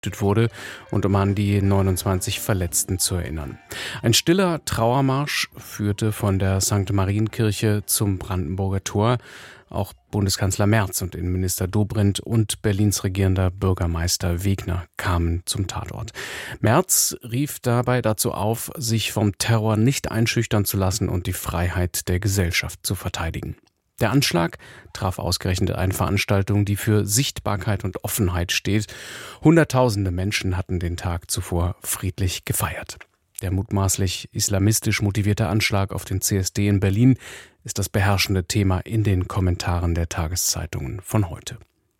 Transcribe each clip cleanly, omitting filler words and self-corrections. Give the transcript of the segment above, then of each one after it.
wurde und um an die 29 Verletzten zu erinnern. Ein stiller Trauermarsch führte von der St. Marienkirche zum Brandenburger Tor. Auch Bundeskanzler Merz und Innenminister Dobrindt und Berlins regierender Bürgermeister Wegner kamen zum Tatort. Merz rief dabei dazu auf, sich vom Terror nicht einschüchtern zu lassen und die Freiheit der Gesellschaft zu verteidigen. Der Anschlag traf ausgerechnet eine Veranstaltung, die für Sichtbarkeit und Offenheit steht. Hunderttausende Menschen hatten den Tag zuvor friedlich gefeiert. Der mutmaßlich islamistisch motivierte Anschlag auf den CSD in Berlin ist das beherrschende Thema in den Kommentaren der Tageszeitungen von heute.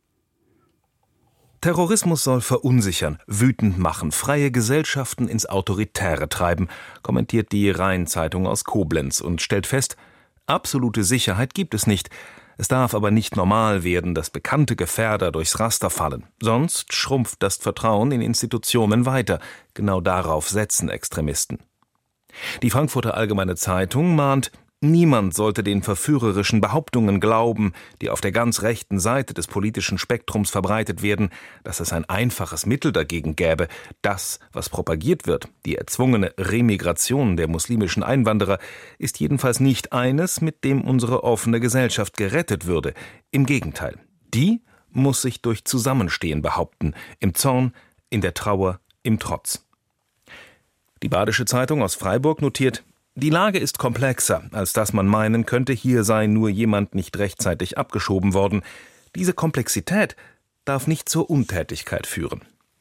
Terrorismus soll verunsichern, wütend machen, freie Gesellschaften ins Autoritäre treiben, kommentiert die Rhein-Zeitung aus Koblenz und stellt fest, absolute Sicherheit gibt es nicht. Es darf aber nicht normal werden, dass bekannte Gefährder durchs Raster fallen. Sonst schrumpft das Vertrauen in Institutionen weiter. Genau darauf setzen Extremisten. Die Frankfurter Allgemeine Zeitung mahnt, niemand sollte den verführerischen Behauptungen glauben, die auf der ganz rechten Seite des politischen Spektrums verbreitet werden, dass es ein einfaches Mittel dagegen gäbe. Das, was propagiert wird, die erzwungene Remigration der muslimischen Einwanderer, ist jedenfalls nicht eines, mit dem unsere offene Gesellschaft gerettet würde. Im Gegenteil, die muss sich durch Zusammenstehen behaupten, im Zorn, in der Trauer, im Trotz. Die Badische Zeitung aus Freiburg notiert, die Lage ist komplexer, als dass man meinen könnte, hier sei nur jemand nicht rechtzeitig abgeschoben worden. Diese Komplexität darf nicht zur Untätigkeit führen.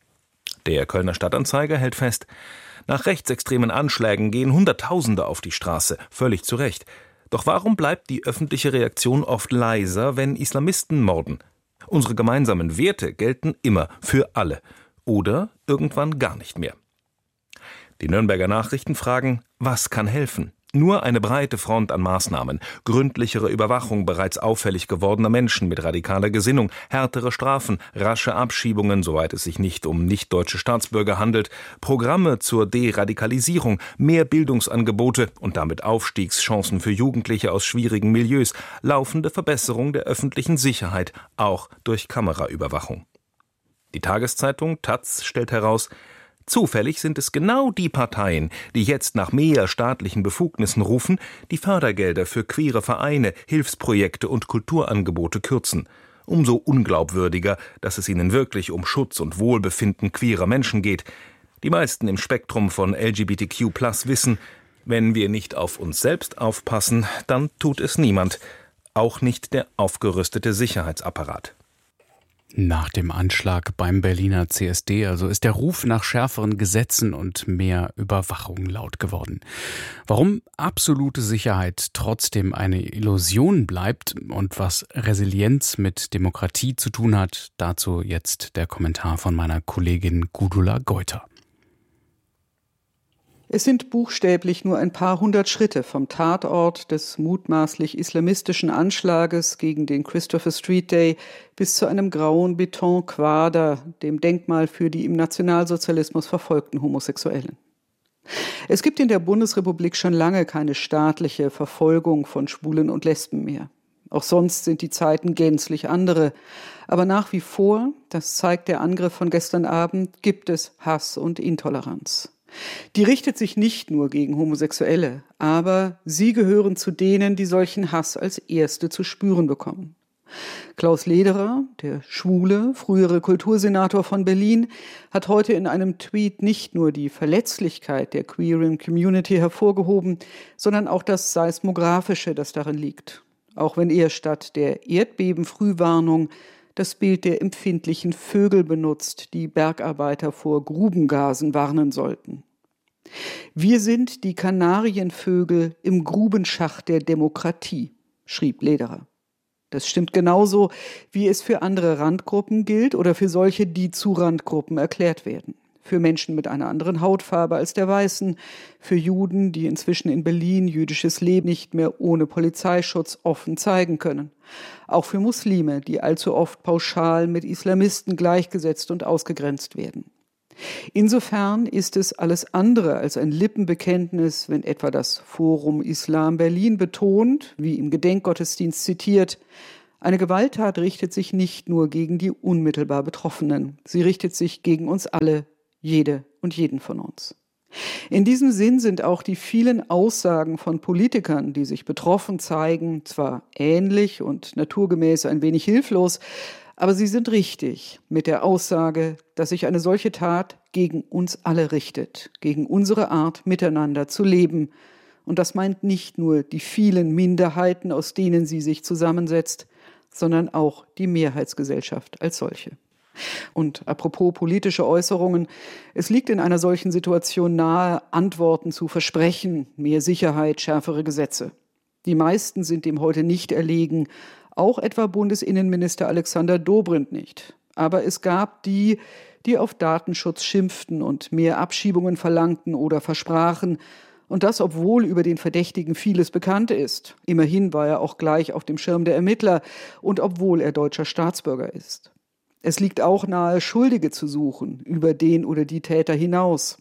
Der Kölner Stadtanzeiger hält fest, nach rechtsextremen Anschlägen gehen Hunderttausende auf die Straße, völlig zu Recht. Doch warum bleibt die öffentliche Reaktion oft leiser, wenn Islamisten morden? Unsere gemeinsamen Werte gelten immer für alle oder irgendwann gar nicht mehr. Die Nürnberger Nachrichten fragen, was kann helfen? Nur eine breite Front an Maßnahmen, gründlichere Überwachung bereits auffällig gewordener Menschen mit radikaler Gesinnung, härtere Strafen, rasche Abschiebungen, soweit es sich nicht um nicht-deutsche Staatsbürger handelt, Programme zur Deradikalisierung, mehr Bildungsangebote und damit Aufstiegschancen für Jugendliche aus schwierigen Milieus, laufende Verbesserung der öffentlichen Sicherheit, auch durch Kameraüberwachung. Die Tageszeitung taz stellt heraus, zufällig sind es genau die Parteien, die jetzt nach mehr staatlichen Befugnissen rufen, die Fördergelder für queere Vereine, Hilfsprojekte und Kulturangebote kürzen. Umso unglaubwürdiger, dass es ihnen wirklich um Schutz und Wohlbefinden queerer Menschen geht. Die meisten im Spektrum von LGBTQ+ wissen, wenn wir nicht auf uns selbst aufpassen, dann tut es niemand, auch nicht der aufgerüstete Sicherheitsapparat. Nach dem Anschlag beim Berliner CSD also ist der Ruf nach schärferen Gesetzen und mehr Überwachung laut geworden. Warum absolute Sicherheit trotzdem eine Illusion bleibt und was Resilienz mit Demokratie zu tun hat, dazu jetzt der Kommentar von meiner Kollegin Gudula Geuter. Es sind buchstäblich nur ein paar hundert Schritte vom Tatort des mutmaßlich islamistischen Anschlages gegen den Christopher Street Day bis zu einem grauen Betonquader, dem Denkmal für die im Nationalsozialismus verfolgten Homosexuellen. Es gibt in der Bundesrepublik schon lange keine staatliche Verfolgung von Schwulen und Lesben mehr. Auch sonst sind die Zeiten gänzlich andere. Aber nach wie vor, das zeigt der Angriff von gestern Abend, gibt es Hass und Intoleranz. Die richtet sich nicht nur gegen Homosexuelle, aber sie gehören zu denen, die solchen Hass als Erste zu spüren bekommen. Klaus Lederer, der schwule, frühere Kultursenator von Berlin, hat heute in einem Tweet nicht nur die Verletzlichkeit der queeren Community hervorgehoben, sondern auch das Seismografische, das darin liegt. Auch wenn er statt der Erdbebenfrühwarnung das Bild der empfindlichen Vögel benutzt, die Bergarbeiter vor Grubengasen warnen sollten. Wir sind die Kanarienvögel im Grubenschacht der Demokratie, schrieb Lederer. Das stimmt genauso, wie es für andere Randgruppen gilt oder für solche, die zu Randgruppen erklärt werden. Für Menschen mit einer anderen Hautfarbe als der Weißen, für Juden, die inzwischen in Berlin jüdisches Leben nicht mehr ohne Polizeischutz offen zeigen können. Auch für Muslime, die allzu oft pauschal mit Islamisten gleichgesetzt und ausgegrenzt werden. Insofern ist es alles andere als ein Lippenbekenntnis, wenn etwa das Forum Islam Berlin betont, wie im Gedenkgottesdienst zitiert, Eine Gewalttat richtet sich nicht nur gegen die unmittelbar Betroffenen. Sie richtet sich gegen uns alle, jede und jeden von uns. In diesem Sinn sind auch die vielen Aussagen von Politikern, die sich betroffen zeigen, zwar ähnlich und naturgemäß ein wenig hilflos, aber sie sind richtig mit der Aussage, dass sich eine solche Tat gegen uns alle richtet, gegen unsere Art, miteinander zu leben. Und das meint nicht nur die vielen Minderheiten, aus denen sie sich zusammensetzt, sondern auch die Mehrheitsgesellschaft als solche. Und apropos politische Äußerungen, es liegt in einer solchen Situation nahe, Antworten zu versprechen, mehr Sicherheit, schärfere Gesetze. Die meisten sind dem heute nicht erlegen, auch etwa Bundesinnenminister Alexander Dobrindt nicht. Aber es gab die auf Datenschutz schimpften und mehr Abschiebungen verlangten oder versprachen, und das, obwohl über den Verdächtigen vieles bekannt ist. Immerhin war er auch gleich auf dem Schirm der Ermittler und obwohl er deutscher Staatsbürger ist. Es liegt auch nahe, Schuldige zu suchen, über den oder die Täter hinaus.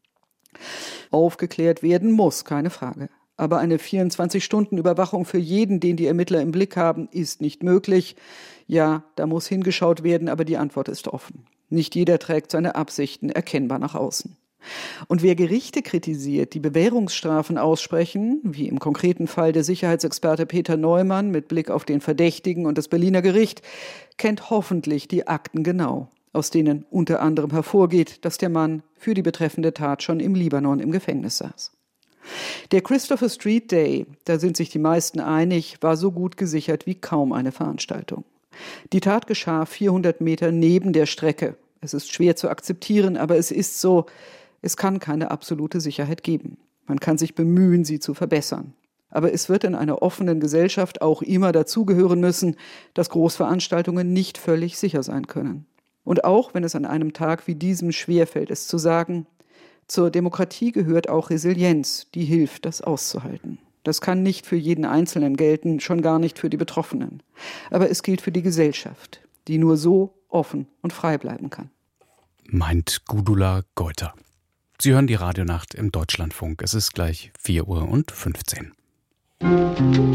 Aufgeklärt werden muss, keine Frage. Aber eine 24-Stunden-Überwachung für jeden, den die Ermittler im Blick haben, ist nicht möglich. Ja, da muss hingeschaut werden, aber die Antwort ist offen. Nicht jeder trägt seine Absichten erkennbar nach außen. Und wer Gerichte kritisiert, die Bewährungsstrafen aussprechen, wie im konkreten Fall der Sicherheitsexperte Peter Neumann mit Blick auf den Verdächtigen und das Berliner Gericht, kennt hoffentlich die Akten genau, aus denen unter anderem hervorgeht, dass der Mann für die betreffende Tat schon im Libanon im Gefängnis saß. Der Christopher Street Day, da sind sich die meisten einig, war so gut gesichert wie kaum eine Veranstaltung. Die Tat geschah 400 Meter neben der Strecke. Es ist schwer zu akzeptieren, aber es ist so. Es kann keine absolute Sicherheit geben. Man kann sich bemühen, sie zu verbessern. Aber es wird in einer offenen Gesellschaft auch immer dazugehören müssen, dass Großveranstaltungen nicht völlig sicher sein können. Und auch wenn es an einem Tag wie diesem schwerfällt, es zu sagen, zur Demokratie gehört auch Resilienz, die hilft, das auszuhalten. Das kann nicht für jeden Einzelnen gelten, schon gar nicht für die Betroffenen. Aber es gilt für die Gesellschaft, die nur so offen und frei bleiben kann. Meint Gudula Geuter. Sie hören die Radionacht im Deutschlandfunk. Es ist gleich 4:15 Uhr.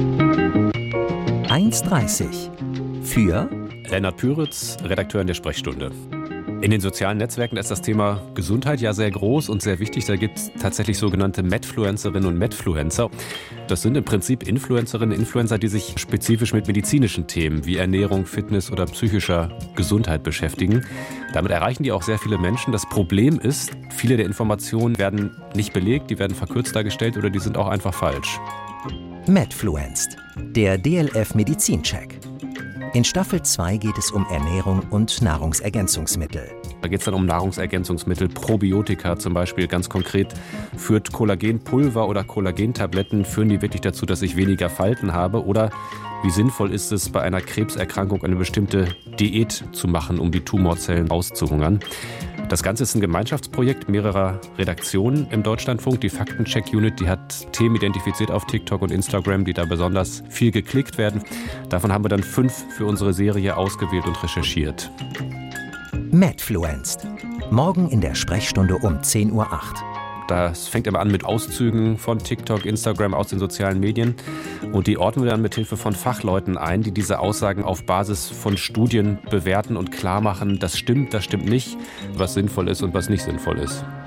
1:30 für Lennart Püritz, Redakteur in der Sprechstunde. In den sozialen Netzwerken ist das Thema Gesundheit ja sehr groß und sehr wichtig. Da gibt es tatsächlich sogenannte Medfluencerinnen und Medfluencer. Das sind im Prinzip Influencerinnen und Influencer, die sich spezifisch mit medizinischen Themen wie Ernährung, Fitness oder psychischer Gesundheit beschäftigen. Damit erreichen die auch sehr viele Menschen. Das Problem ist, viele der Informationen werden nicht belegt, die werden verkürzt dargestellt oder die sind auch einfach falsch. Medfluenced, der DLF Medizincheck. In Staffel 2 geht es um Ernährung und Nahrungsergänzungsmittel. Da geht es dann um Nahrungsergänzungsmittel, Probiotika zum Beispiel. Ganz konkret führt Kollagenpulver oder Kollagentabletten, führen die wirklich dazu, dass ich weniger Falten habe? Oder wie sinnvoll ist es, bei einer Krebserkrankung eine bestimmte Diät zu machen, um die Tumorzellen auszuhungern? Das Ganze ist ein Gemeinschaftsprojekt mehrerer Redaktionen im Deutschlandfunk. Die Faktencheck-Unit, die hat Themen identifiziert auf TikTok und Instagram, die da besonders viel geklickt werden. Davon haben wir dann 5 für unsere Serie ausgewählt und recherchiert. Medfluenced. Morgen in der Sprechstunde um 10:08 Uhr. Das fängt immer an mit Auszügen von TikTok, Instagram aus den sozialen Medien. Und die ordnen wir dann mit Hilfe von Fachleuten ein, die diese Aussagen auf Basis von Studien bewerten und klar machen, das stimmt nicht, was sinnvoll ist und was nicht sinnvoll ist.